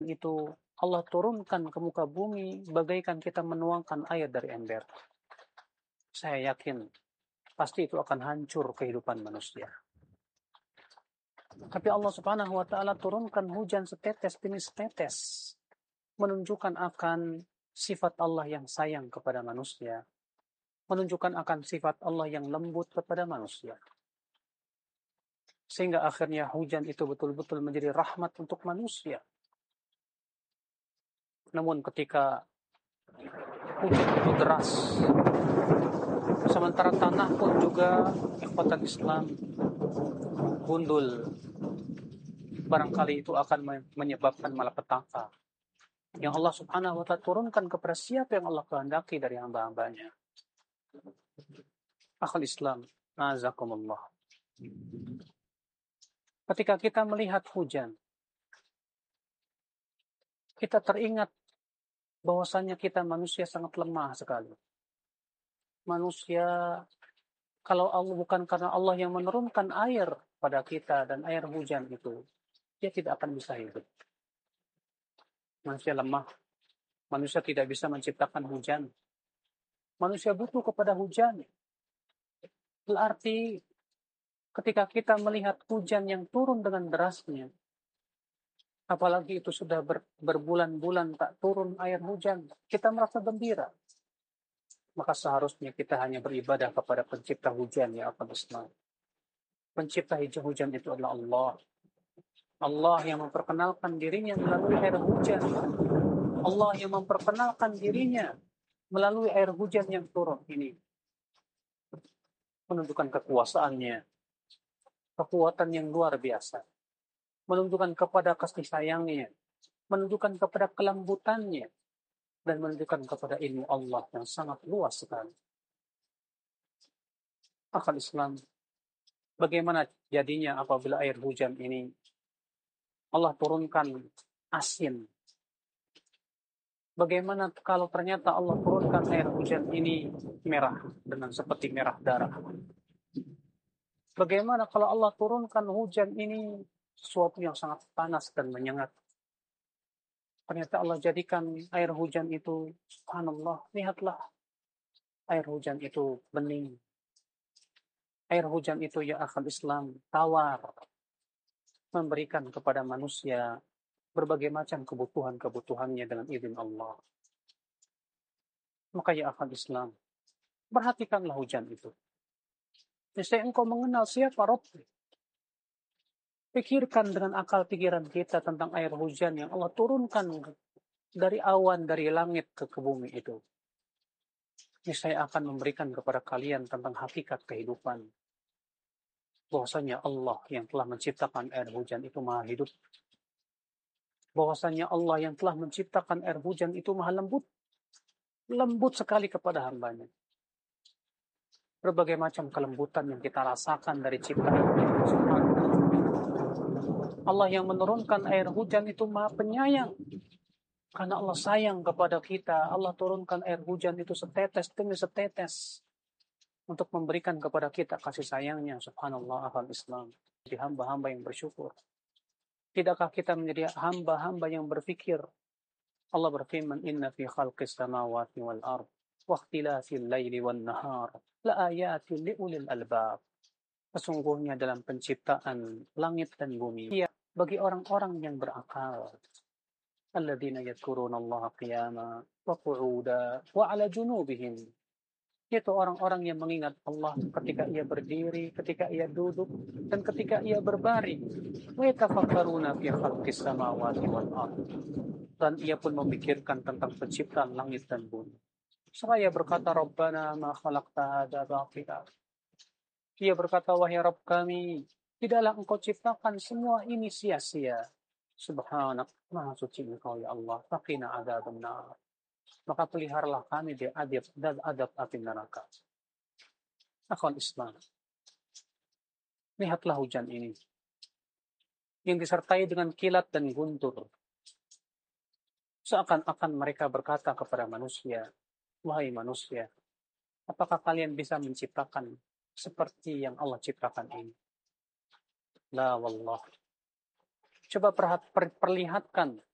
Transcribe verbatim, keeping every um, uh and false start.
itu Allah turunkan ke muka bumi bagaikan kita menuangkan air dari ember. Saya yakin pasti itu akan hancur kehidupan manusia. Tapi Allah Subhanahu wa taala turunkan hujan setetes demi setetes, menunjukkan akan sifat Allah yang sayang kepada manusia, menunjukkan akan sifat Allah yang lembut kepada manusia. Sehingga akhirnya hujan itu betul-betul menjadi rahmat untuk manusia. Namun ketika hujan itu deras, sementara tanah pun juga ikhwatan Islam gundul, barangkali itu akan menyebabkan malapetaka yang Allah Subhanahu wa ta'ala turunkan kepada siapa yang Allah kehendaki dari hamba-hambanya. Akhul Islam, azakumullah. Ketika kita melihat hujan, kita teringat bahwasanya kita manusia sangat lemah sekali. Manusia, kalau Allah bukan karena Allah yang menurunkan air pada kita dan air hujan itu, dia tidak akan bisa hidup. Manusia lemah, manusia tidak bisa menciptakan hujan. Manusia butuh kepada hujan. Berarti ketika kita melihat hujan yang turun dengan derasnya, apalagi itu sudah ber, berbulan-bulan tak turun air hujan, kita merasa gembira. Maka seharusnya kita hanya beribadah kepada pencipta hujan, ya akan Islam. Pencipta hujan itu adalah Allah. Allah yang memperkenalkan dirinya melalui air hujan. Allah yang memperkenalkan dirinya melalui air hujan yang turun ini. Menunjukkan kekuasaannya, kekuatan yang luar biasa. Menunjukkan kepada kasih sayangnya, menunjukkan kepada kelembutannya, dan menunjukkan kepada ilmu Allah yang sangat luas sekali. Akal Islam, bagaimana jadinya apabila air hujan ini Allah turunkan asin? Bagaimana kalau ternyata Allah turunkan air hujan ini merah, dengan seperti merah darah? Bagaimana kalau Allah turunkan hujan ini sesuatu yang sangat panas dan menyengat? Ternyata Allah jadikan air hujan itu, subhanallah, lihatlah, air hujan itu bening. Air hujan itu, ya akhal Islam, tawar, memberikan kepada manusia berbagai macam kebutuhan-kebutuhannya dengan izin Allah. Maka ya akhal Islam, perhatikanlah hujan itu. Niscaya engkau mengenal siapa Rabb. Pikirkan dengan akal pikiran kita tentang air hujan yang Allah turunkan dari awan, dari langit ke, ke bumi itu. Ini saya akan memberikan kepada kalian tentang hakikat kehidupan. Bahwasanya Allah yang telah menciptakan air hujan itu maha hidup. Bahwasanya Allah yang telah menciptakan air hujan itu maha lembut. Lembut sekali kepada hambanya. Berbagai macam kelembutan yang kita rasakan dari ciptaan Allah. Allah yang menurunkan air hujan itu maha penyayang. Karena Allah sayang kepada kita, Allah turunkan air hujan itu setetes demi setetes untuk memberikan kepada kita kasih sayangnya. Subhanallah, akhal Islam. Di hamba-hamba yang bersyukur. Tidakkah kita menjadi hamba-hamba yang berfikir? Allah berfirman, Inna fi khalqis samawati wal ard wa ikhtilafil laili wan nahar la ayatin li ulil albab. Sesungguhnya dalam penciptaan langit dan bumi, ya, bagi orang-orang yang berakal. Alladzina yadhkuruna Allah qiyama wa qu'uda wa 'ala junubihim. Itu orang-orang yang mengingat Allah ketika ia berdiri, ketika ia duduk, dan ketika ia berbaring. Wa yatafakkaruna fi khalqis samawati wal ard. Dan ia pun memikirkan tentang penciptaan langit dan bumi. Seraya berkata, Rabbana ma khalaqta hadza batila. Ia berkata, wahai Rabb kami, tidaklah engkau ciptakan semua ini sia-sia. Subhanak, maha suci engkau ya Allah. Faqina adzaban nar. Maka peliharalah kami dari adab dan adab api neraka. Akhwan Islam. Lihatlah hujan ini. Yang disertai dengan kilat dan guntur. Seakan-akan mereka berkata kepada manusia, wahai manusia, apakah kalian bisa menciptakan seperti yang Allah ciptakan ini? La wallah. Coba perhat, per, perlihatkan